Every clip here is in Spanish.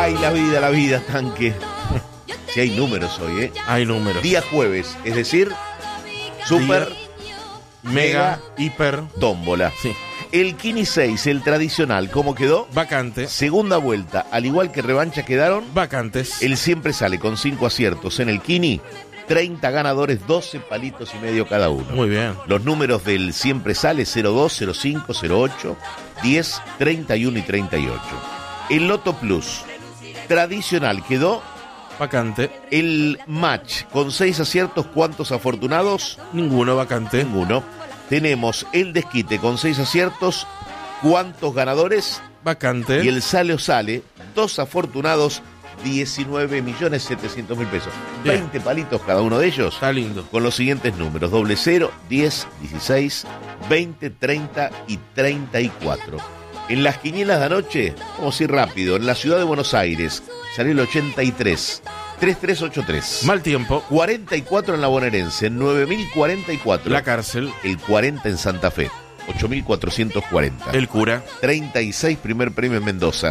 Ay, la vida, tanque. Si hay números hoy, ¿eh? Hay números. Día jueves, es decir, super, mega, hiper. tómbola. Sí. El Kini 6, el tradicional, ¿cómo quedó? Vacante. Segunda vuelta, al igual que revancha quedaron. Vacantes. El siempre sale con 5 aciertos en el Kini, 30 ganadores, 12 palitos y medio cada uno. Muy bien. Los números del siempre sale 02, 05, 08, 10, 31 y 38. El Loto Plus tradicional quedó. Vacante. El match con 6 aciertos, ¿cuántos afortunados? Ninguno. Vacante. Ninguno. Tenemos el desquite con 6 aciertos, ¿cuántos ganadores? Vacante. Y el sale o sale, 2 afortunados, 19.700.000 pesos. Bien. 20 palitos cada uno de ellos. Está lindo. Con los siguientes números: 00, 10, 16, 20, 30 y 34. En las quinielas de anoche, vamos a ir rápido. En la ciudad de Buenos Aires salió el 83, 3383. Mal tiempo. 44 en la bonaerense, 9044. La cárcel. El 40 en Santa Fe, 8440. El cura. 36 primer premio en Mendoza,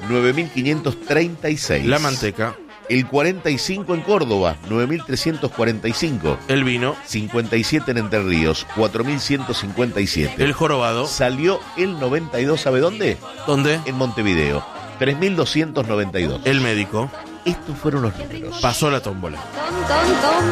9536. La manteca. El 45 en Córdoba, 9345. El vino. 57 en Entre Ríos, 4157. El jorobado. Salió el 92, ¿sabe dónde? ¿Dónde? En Montevideo, 3292. El médico. Estos fueron los números. Pasó la tómbola. Tom, tom, tom.